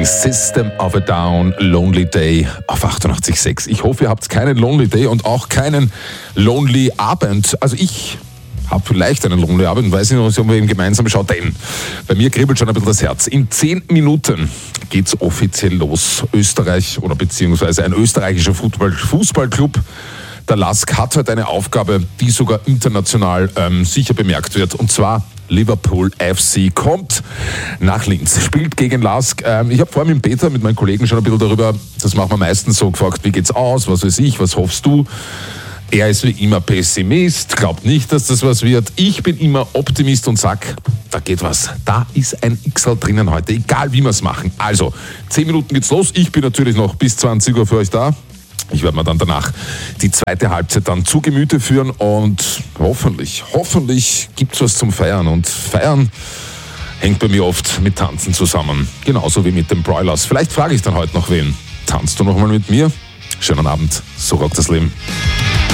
System of a Down, Lonely Day auf 88.6. Ich hoffe, ihr habt keinen Lonely Day und auch keinen Lonely Abend. Also ich habe vielleicht einen Lonely Abend, weiß nicht, ob wir eben gemeinsam schauen, denn bei mir kribbelt schon ein bisschen das Herz. In 10 Minuten geht's offiziell los. Österreich oder beziehungsweise ein österreichischer Fußballclub, der LASK, hat heute eine Aufgabe, die sogar international sicher bemerkt wird. Und zwar Liverpool FC kommt nach Linz, spielt gegen LASK. Ich habe vorhin mit Peter, mit meinen Kollegen schon ein bisschen darüber, das machen wir meistens so, gefragt, wie geht's aus, was weiß ich, was hoffst du? Er ist wie immer Pessimist, glaubt nicht, dass das was wird. Ich bin immer Optimist und sag, da geht was. Da ist ein X'l drinnen heute, egal wie wir es machen. Also, 10 Minuten geht's los. Ich bin natürlich noch bis 20 Uhr für euch da. Ich werde mir dann danach die zweite Halbzeit dann zu Gemüte führen und hoffentlich gibt's was zum Feiern. Und Feiern hängt bei mir oft mit Tanzen zusammen. Genauso wie mit den Broilers. Vielleicht frage ich dann heute noch wen. Tanzt du noch mal mit mir? Schönen Abend. So rockt das Leben.